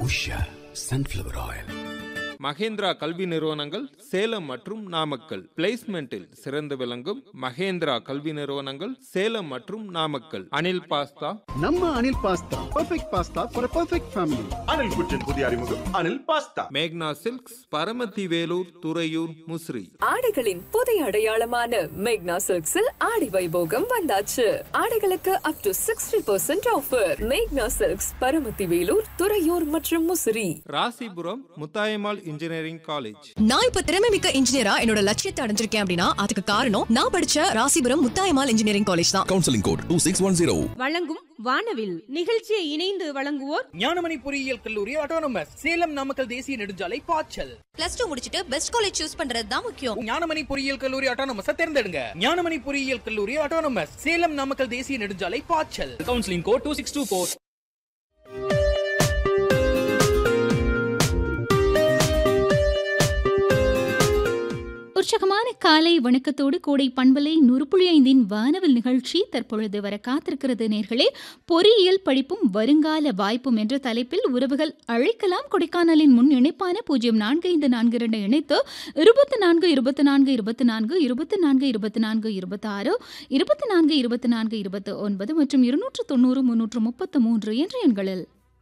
Usha sunflower oil. Mahindra கல்வி நிறுவனங்கள் சேலம் மற்றும் நாமக்கல். பிளேஸ்மெண்டில் சிறந்து விளங்கும் மகேந்திரா கல்வி நிறுவனங்கள் சேலம் மற்றும் நாமக்கல். அனில் பாஸ்தா, நம்ம Anil pasta, perfect pasta for a perfect family. Anil குச்சின் புதிய அறிமுகம் அனில் பாஸ்தா. மேக்னா சில்க்ஸ், பரமத்தி வேலூர், துறையூர், முசிறி. ஆடைகளின் புதிய அடையாளமான மேக்னா சில்க்ஸில் ஆடி வைபோகம் வந்தாச்சு. ஆடைகளுக்கு அப் டு 60% ஆஃபர். மேக்னா சில்க்ஸ், பரமத்தி வேலூர், துறையூர் மற்றும் முசிறி. Rasipuram Muthayammal engineering college. நான் இப்ப திறமை மிக்க இன்ஜினியரா என்னோட லட்சியத்தை அடைஞ்சிருக்கேன் அப்படின்னா அதுக்கு காரணம் நான் படிச்ச ராசிபுரம் முத்தாயம்மாள் இன்ஜினியரிங் காலேஜ் தான். Counselling code 2610. வழங்கும் வானவில் நிகழ்ச்சியை இணைந்து வழங்குவோர் ஞானமணி பொறியியல் கல்லூரி ஆட்டோனமஸ், சேலம் நாமக்கல் தேசிய நெடுஞ்சாலை, பாய்ச்சல். +2 முடிச்சிட்டு பெஸ்ட் காலேஜ் சூஸ் பண்றது தான் முக்கியம். ஞானமணி பொறியியல் கல்லூரி ஆட்டோனமஸ் தேர்ந்தெடுங்க. ஞானமணி பொறியியல் கல்லூரி ஆட்டோனமஸ், சேலம் நாமக்கல் தேசிய நெடுஞ்சாலை, பாய்ச்சல். Counselling code 2624. உற்சாகமான காலை வணக்கத்தோடு கோடை பண்பலை 100.5 வானவில் நிகழ்ச்சி தற்பொழுது வர காத்திருக்கிறது. நேர்களே, பொறியியல் படிப்பும் வருங்கால வாய்ப்பும் என்ற தலைப்பில் உறவுகள் அழைக்கலாம். கொடைக்கானலின் முன் இணைப்பான 045442 இணைத்து 24 24 24 24 24 26 24 24 29 மற்றும் 290 333 என்ற எண்களில்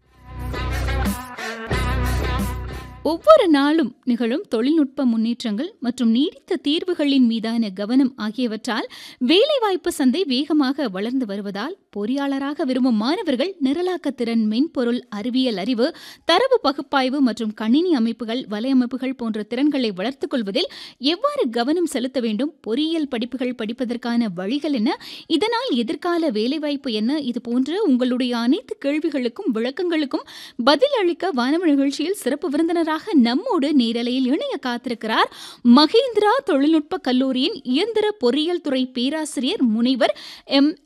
ஒவ்வொரு நாளும் நிகழும் தொழில்நுட்ப முன்னேற்றங்கள் மற்றும் நீடித்த தீர்வுகளின் மீதான கவனம் ஆகியவற்றால் வேலைவாய்ப்பு சந்தை வேகமாக வளர்ந்து வருவதால் பொறியாளராக விரும்பும் மாணவர்கள் நிரலாக்க திறன், மென்பொருள், அறிவியல் அறிவு, தரவு பகுப்பாய்வு மற்றும் கணினி அமைப்புகள், வலையமைப்புகள் போன்ற திறன்களை வளர்த்துக் கொள்வதில் எவ்வாறு கவனம் செலுத்த வேண்டும், பொறியியல் படிப்புகள் படிப்பதற்கான வழிகள் என்ன, இதனால் எதிர்கால வேலைவாய்ப்பு என்ன, இது போன்ற உங்களுடைய அனைத்து கேள்விகளுக்கும் விளக்கங்களுக்கும் பதில் அளிக்க வானவ நிகழ்ச்சியில் சிறப்பு விருந்தினராக நம்மோடு நேரலையில் இணைய காத்திருக்கிறார் மகேந்திரா தொழில்நுட்ப கல்லூரியின் இயந்திர பொறியியல் துறை பேராசிரியர் முனைவர்